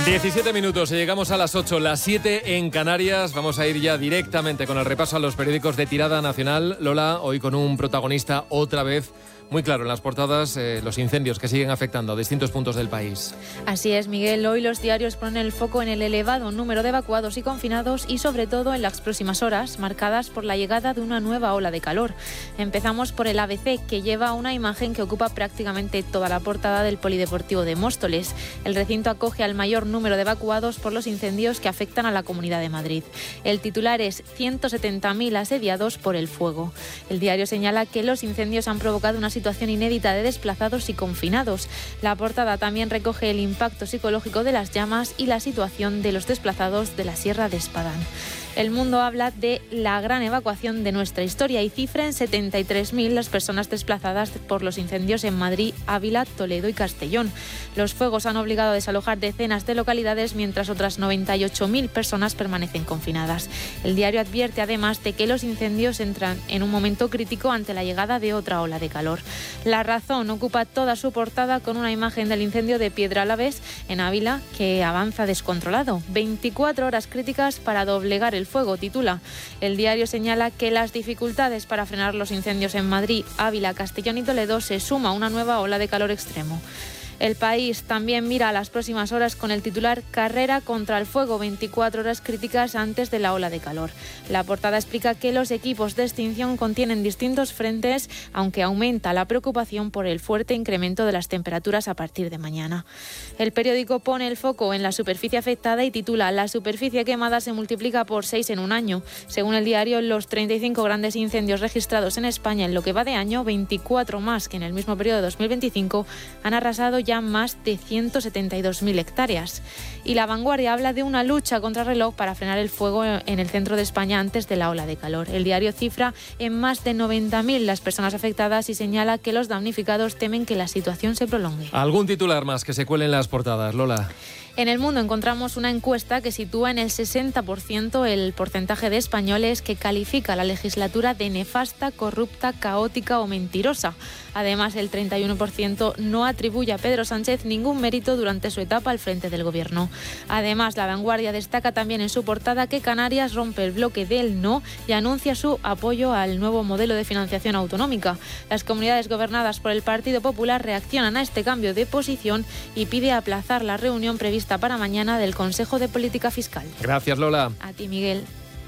17 minutos y llegamos a las 8, las 7 en Canarias. Vamos a ir ya directamente con el repaso a los periódicos de tirada nacional. Lola, hoy con un protagonista otra vez muy claro en las portadas, los incendios que siguen afectando a distintos puntos del país. Así es, Miguel. Hoy los diarios ponen el foco en el elevado número de evacuados y confinados y sobre todo en las próximas horas, marcadas por la llegada de una nueva ola de calor. Empezamos por el ABC, que lleva una imagen que ocupa prácticamente toda la portada del Polideportivo de Móstoles. El recinto acoge al mayor número de evacuados por los incendios que afectan a la Comunidad de Madrid. El titular es 170.000 asediados por el fuego. El diario señala que los incendios han provocado una situación inédita de desplazados y confinados. La portada también recoge el impacto psicológico de las llamas y la situación de los desplazados de la Sierra de Espadán. El Mundo habla de la gran evacuación de nuestra historia y cifra en 73.000 las personas desplazadas por los incendios en Madrid, Ávila, Toledo y Castellón. Los fuegos han obligado a desalojar decenas de localidades, mientras otras 98.000 personas permanecen confinadas. El diario advierte además de que los incendios entran en un momento crítico ante la llegada de otra ola de calor. La Razón ocupa toda su portada con una imagen del incendio de Piedralbes en Ávila que avanza descontrolado. 24 horas críticas para doblegar el fuego, titula. El diario señala que las dificultades para frenar los incendios en Madrid, Ávila, Castellón y Toledo se suma a una nueva ola de calor extremo. El País también mira a las próximas horas con el titular Carrera contra el fuego, 24 horas críticas antes de la ola de calor. La portada explica que los equipos de extinción contienen distintos frentes, aunque aumenta la preocupación por el fuerte incremento de las temperaturas a partir de mañana. El periódico pone el foco en la superficie afectada y titula La superficie quemada se multiplica por 6 en un año. Según el diario, los 35 grandes incendios registrados en España en lo que va de año, 24 más que en el mismo periodo de 2025, han arrasado ya más de 172.000 hectáreas. Y La Vanguardia habla de una lucha contra reloj para frenar el fuego en el centro de España antes de la ola de calor. El diario cifra en más de 90.000 las personas afectadas y señala que los damnificados temen que la situación se prolongue. ¿Algún titular más que se cuele en las portadas, Lola? En El Mundo encontramos una encuesta que sitúa en el 60% el porcentaje de españoles que califica la legislatura de nefasta, corrupta, caótica o mentirosa. Además, el 31% no atribuye a Pedro Sánchez ningún mérito durante su etapa al frente del gobierno. Además, La Vanguardia destaca también en su portada que Canarias rompe el bloque del no y anuncia su apoyo al nuevo modelo de financiación autonómica. Las comunidades gobernadas por el Partido Popular reaccionan a este cambio de posición y pide aplazar la reunión prevista para mañana del Consejo de Política Fiscal. Gracias, Lola. A ti, Miguel.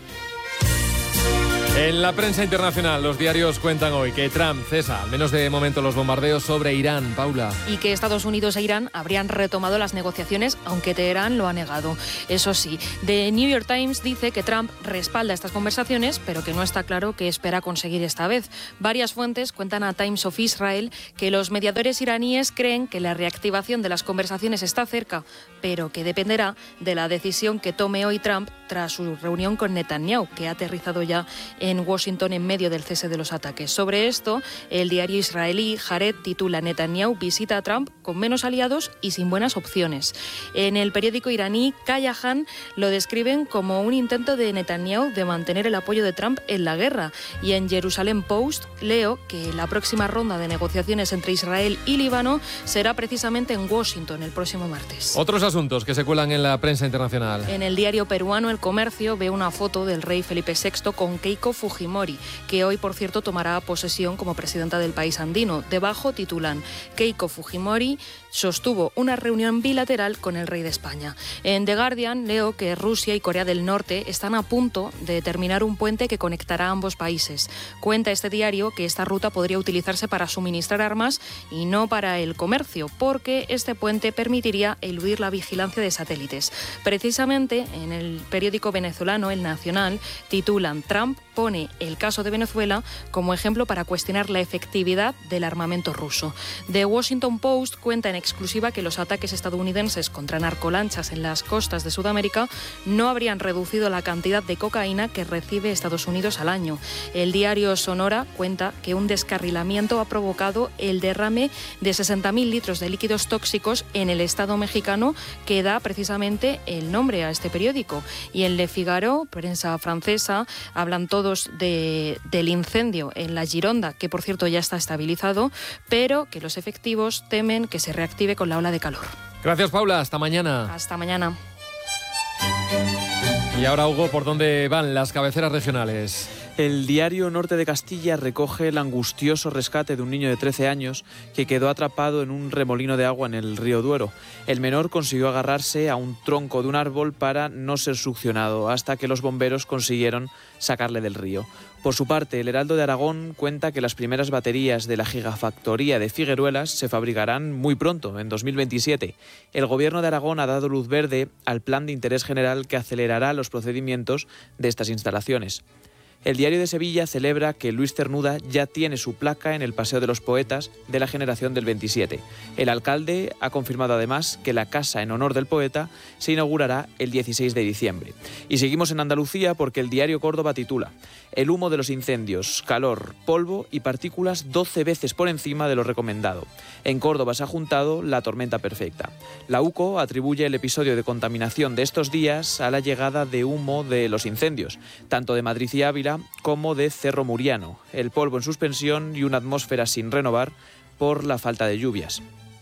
En la prensa internacional, los diarios cuentan hoy que Trump cesa, al menos de momento, los bombardeos sobre Irán. Paula. Y que Estados Unidos e Irán habrían retomado las negociaciones, aunque Teherán lo ha negado. Eso sí, The New York Times dice que Trump respalda estas conversaciones, pero que no está claro qué espera conseguir esta vez. Varias fuentes cuentan a Times of Israel que los mediadores iraníes creen que la reactivación de las conversaciones está cerca, pero que dependerá de la decisión que tome hoy Trump tras su reunión con Netanyahu, que ha aterrizado ya en Washington en medio del cese de los ataques. Sobre esto, el diario israelí Haaretz titula Netanyahu visita a Trump con menos aliados y sin buenas opciones. En el periódico iraní Kayahan lo describen como un intento de Netanyahu de mantener el apoyo de Trump en la guerra. Y en Jerusalem Post leo que la próxima ronda de negociaciones entre Israel y Líbano será precisamente en Washington el próximo martes. Otros asuntos que se cuelan en la prensa internacional. En el diario peruano El Comercio ve una foto del rey Felipe VI con Keiko Fujimori, que hoy, por cierto, tomará posesión como presidenta del país andino. Debajo titulan Keiko Fujimori sostuvo una reunión bilateral con el rey de España. En The Guardian leo que Rusia y Corea del Norte están a punto de terminar un puente que conectará a ambos países. Cuenta este diario que esta ruta podría utilizarse para suministrar armas y no para el comercio, porque este puente permitiría eludir la vigilancia de satélites. Precisamente en el periódico venezolano El Nacional titulan Trump pone el caso de Venezuela como ejemplo para cuestionar la efectividad del armamento ruso. The Washington Post cuenta en exclusiva que los ataques estadounidenses contra narcolanchas en las costas de Sudamérica no habrían reducido la cantidad de cocaína que recibe Estados Unidos al año. El diario Sonora cuenta que un descarrilamiento ha provocado el derrame de 60.000 litros de líquidos tóxicos en el estado mexicano, que da precisamente el nombre a este periódico. Y en Le Figaro, prensa francesa, hablan todos del incendio en la Gironda, que por cierto ya está estabilizado, pero que los efectivos temen que se reactive reactive con la ola de calor. Gracias, Paula. Hasta mañana. Hasta mañana. Y ahora, Hugo, ¿por dónde van las cabeceras regionales? El diario Norte de Castilla recoge el angustioso rescate de un niño de 13 años que quedó atrapado en un remolino de agua en el río Duero. El menor consiguió agarrarse a un tronco de un árbol para no ser succionado, hasta que los bomberos consiguieron sacarle del río. Por su parte, el Heraldo de Aragón cuenta que las primeras baterías de la gigafactoría de Figueruelas se fabricarán muy pronto, en 2027. El Gobierno de Aragón ha dado luz verde al plan de interés general que acelerará los procedimientos de estas instalaciones. El Diario de Sevilla celebra que Luis Cernuda ya tiene su placa en el Paseo de los Poetas de la generación del 27. El alcalde ha confirmado además que la casa en honor del poeta se inaugurará el 16 de diciembre. Y seguimos en Andalucía porque el diario Córdoba titula: el humo de los incendios, calor, polvo y partículas 12 veces por encima de lo recomendado. En Córdoba se ha juntado la tormenta perfecta. La UCO atribuye el episodio de contaminación de estos días a la llegada de humo de los incendios, tanto de Madrid y Ávila como de Cerro Muriano, el polvo en suspensión y una atmósfera sin renovar por la falta de lluvias.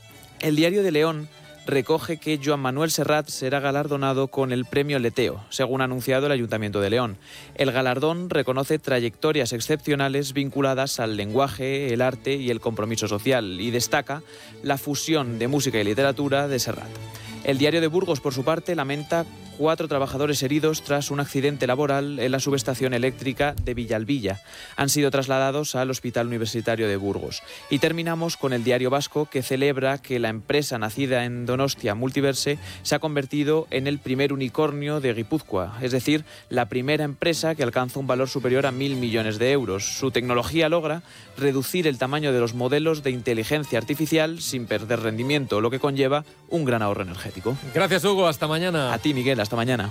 El Diario de León recoge que Joan Manuel Serrat será galardonado con el Premio Leteo, según ha anunciado el Ayuntamiento de León. El galardón reconoce trayectorias excepcionales vinculadas al lenguaje, el arte y el compromiso social, y destaca la fusión de música y literatura de Serrat. El Diario de Burgos, por su parte, lamenta 4 trabajadores heridos tras un accidente laboral en la subestación eléctrica de Villalbilla. Han sido trasladados al Hospital Universitario de Burgos. Y terminamos con el Diario Vasco, que celebra que la empresa nacida en Donostia, Multiverse, se ha convertido en el primer unicornio de Guipúzcoa, es decir, la primera empresa que alcanza un valor superior a 1.000 millones de euros. Su tecnología logra reducir el tamaño de los modelos de inteligencia artificial sin perder rendimiento, lo que conlleva un gran ahorro energético. Gracias, Hugo. Hasta mañana. A ti, Miguel. Hasta mañana.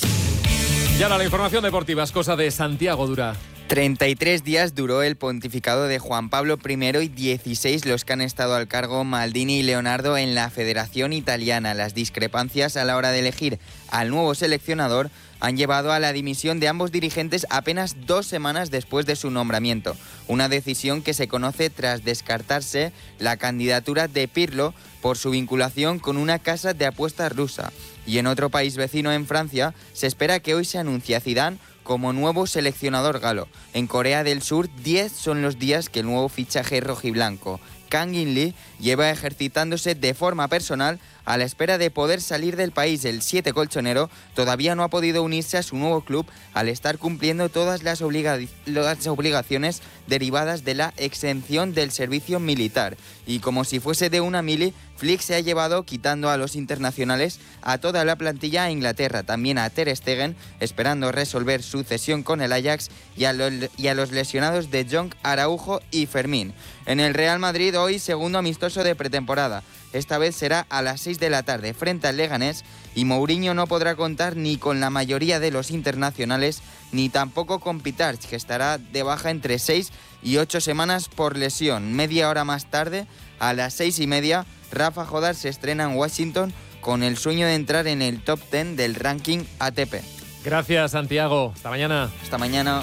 Y ahora la información deportiva es cosa de Santiago Dura. 33 días duró el pontificado de Juan Pablo I y 16 los que han estado al cargo Maldini y Leonardo en la Federación Italiana. Las discrepancias a la hora de elegir al nuevo seleccionador han llevado a la dimisión de ambos dirigentes apenas 2 semanas después de su nombramiento. Una decisión que se conoce tras descartarse la candidatura de Pirlo por su vinculación con una casa de apuestas rusa. Y en otro país vecino, en Francia, se espera que hoy se anuncie a Zidane como nuevo seleccionador galo. En Corea del Sur, 10 son los días que el nuevo fichaje rojiblanco, Kang In-lee, lleva ejercitándose de forma personal a la espera de poder salir del país. El 7 colchonero todavía no ha podido unirse a su nuevo club al estar cumpliendo todas las obligaciones derivadas de la exención del servicio militar. Y como si fuese de una mili, Flick se ha llevado, quitando a los internacionales, a toda la plantilla a Inglaterra, también a Ter Stegen, esperando resolver su cesión con el Ajax, y a los lesionados de Jong, Araujo y Fermín. En el Real Madrid, hoy segundo amistoso de pretemporada. Esta vez será a las 6 de la tarde frente al Leganés, y Mourinho no podrá contar ni con la mayoría de los internacionales, ni tampoco con Pitarch, que estará de baja entre 6 y 8 semanas por lesión. Media hora más tarde, a las 6:30, Rafa Jodar se estrena en Washington con el sueño de entrar en el top 10 del ranking ATP. Gracias, Santiago. Hasta mañana. Hasta mañana.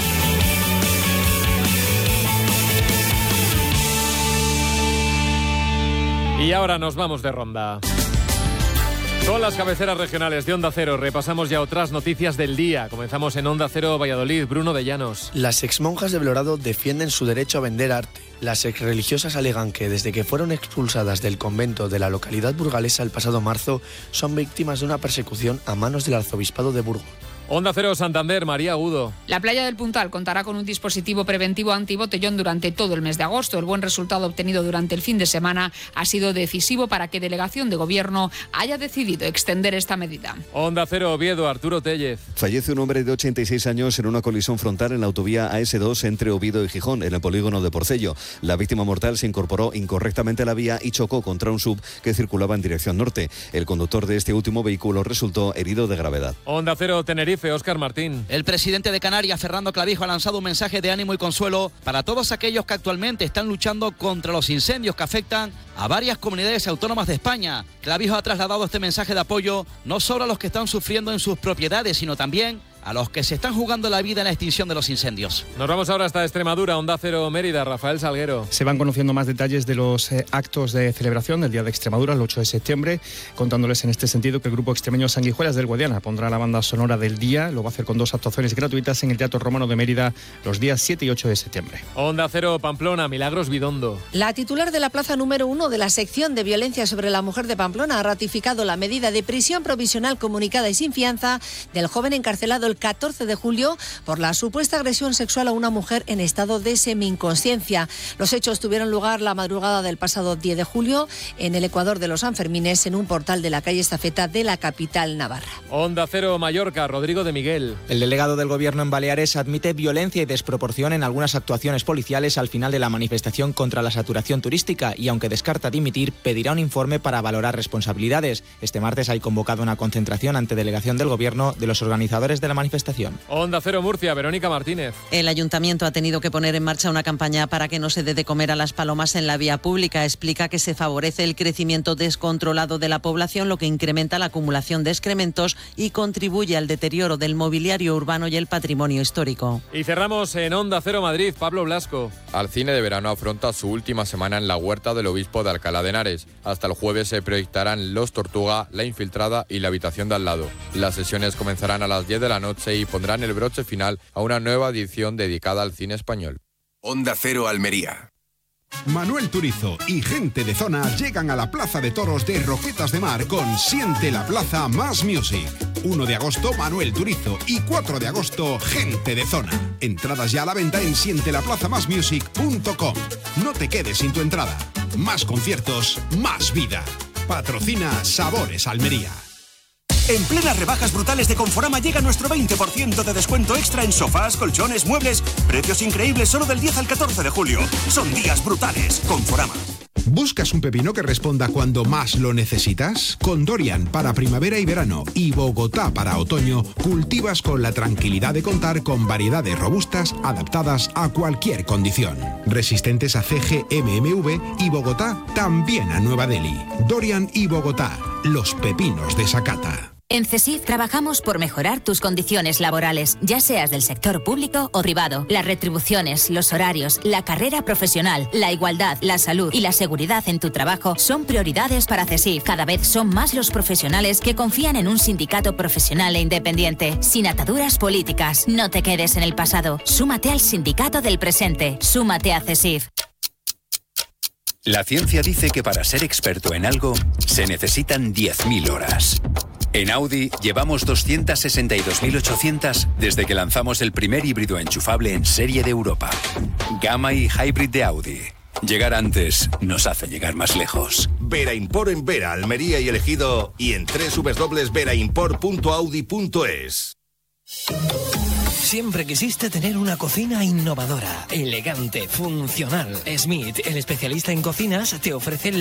Y ahora nos vamos de ronda. Son las cabeceras regionales de Onda Cero. Repasamos ya otras noticias del día. Comenzamos en Onda Cero Valladolid. Bruno de Llanos. Las exmonjas de Belorado defienden su derecho a vender arte. Las exreligiosas alegan que desde que fueron expulsadas del convento de la localidad burgalesa el pasado marzo, son víctimas de una persecución a manos del arzobispado de Burgos. Onda Cero Santander, María Agudo. La playa del Puntal contará con un dispositivo preventivo antibotellón durante todo el mes de agosto. El buen resultado obtenido durante el fin de semana ha sido decisivo para que Delegación de Gobierno haya decidido extender esta medida. Onda Cero Oviedo, Arturo Tellez. Fallece un hombre de 86 años en una colisión frontal en la autovía AS2 entre Oviedo y Gijón, en el polígono de Porcello. La víctima mortal se incorporó incorrectamente a la vía y chocó contra un SUV que circulaba en dirección norte. El conductor de este último vehículo resultó herido de gravedad. Onda Cero Tenerife, Óscar Martín. El presidente de Canarias, Fernando Clavijo, ha lanzado un mensaje de ánimo y consuelo para todos aquellos que actualmente están luchando contra los incendios que afectan a varias comunidades autónomas de España. Clavijo ha trasladado este mensaje de apoyo no solo a los que están sufriendo en sus propiedades, sino también a los que se están jugando la vida en la extinción de los incendios. Nos vamos ahora hasta Extremadura, Onda Cero Mérida, Rafael Salguero. Se van conociendo más detalles de los actos de celebración del Día de Extremadura, el 8 de septiembre, contándoles en este sentido que el grupo extremeño Sanguijuelas del Guadiana pondrá la banda sonora del día. Lo va a hacer con 2 actuaciones gratuitas en el Teatro Romano de Mérida los días 7 y 8 de septiembre. Onda Cero Pamplona, Milagros Bidondo. La titular de la plaza número 1 de la sección de violencia sobre la mujer de Pamplona ha ratificado la medida de prisión provisional comunicada y sin fianza del joven encarcelado el 14 de julio por la supuesta agresión sexual a una mujer en estado de semi-inconsciencia. Los hechos tuvieron lugar la madrugada del pasado 10 de julio en el Ecuador de los Sanfermines, en un portal de la calle Estafeta de la capital navarra. Onda Cero Mallorca, Rodrigo de Miguel. El delegado del Gobierno en Baleares admite violencia y desproporción en algunas actuaciones policiales al final de la manifestación contra la saturación turística y, aunque descarta dimitir, pedirá un informe para valorar responsabilidades. Este martes hay convocado una concentración ante delegación del Gobierno de los organizadores de la manifestación. Onda Cero Murcia, Verónica Martínez. El ayuntamiento ha tenido que poner en marcha una campaña para que no se dé de comer a las palomas en la vía pública. Explica que se favorece el crecimiento descontrolado de la población, lo que incrementa la acumulación de excrementos y contribuye al deterioro del mobiliario urbano y el patrimonio histórico. Y cerramos en Onda Cero Madrid, Pablo Blasco. Alcine de Verano afronta su última semana en la huerta del obispo de Alcalá de Henares. Hasta el jueves se proyectarán Los Tortuga, La Infiltrada y La Habitación de al lado. Las sesiones comenzarán a las 10 de la noche y pondrán el broche final a una nueva edición dedicada al cine español. Onda Cero Almería. Manuel Turizo y gente de zona llegan a la Plaza de Toros de Roquetas de Mar con Siente la Plaza Más Music. 1 de agosto Manuel Turizo y 4 de agosto gente de zona. Entradas ya a la venta en sientelaplathamasmusic.com. No te quedes sin tu entrada. Más conciertos, más vida. Patrocina Sabores Almería. En plenas rebajas brutales de Conforama llega nuestro 20% de descuento extra en sofás, colchones, muebles. Precios increíbles solo del 10 al 14 de julio. Son días brutales. Conforama. ¿Buscas un pepino que responda cuando más lo necesitas? Con Dorian para primavera y verano y Bogotá para otoño, cultivas con la tranquilidad de contar con variedades robustas adaptadas a cualquier condición. Resistentes a CG, MMV y Bogotá también a Nueva Delhi. Dorian y Bogotá, los pepinos de Sakata. En CESIF trabajamos por mejorar tus condiciones laborales, ya seas del sector público o privado. Las retribuciones, los horarios, la carrera profesional, la igualdad, la salud y la seguridad en tu trabajo son prioridades para CESIF. Cada vez son más los profesionales que confían en un sindicato profesional e independiente, sin ataduras políticas. No te quedes en el pasado. Súmate al sindicato del presente. Súmate a CESIF. La ciencia dice que para ser experto en algo se necesitan 10.000 horas. En Audi llevamos 262.800 desde que lanzamos el primer híbrido enchufable en serie de Europa. Gamma y Hybrid de Audi. Llegar antes nos hace llegar más lejos. Vera Import en Vera, Almería y El Ejido y en www.veraimport.audi.es. Siempre quisiste tener una cocina innovadora, elegante, funcional. Smith, el especialista en cocinas, te ofrece